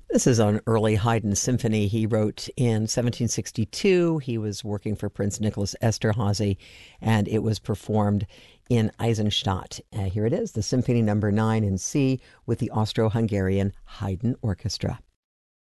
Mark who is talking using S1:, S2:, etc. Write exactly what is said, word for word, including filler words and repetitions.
S1: This is an early Haydn symphony he wrote in seventeen sixty-two. He was working for Prince Nicholas Esterhazy, and it was performed in Eisenstadt. Uh, here it is, the Symphony Number nine in C with the Austro-Hungarian Haydn Orchestra.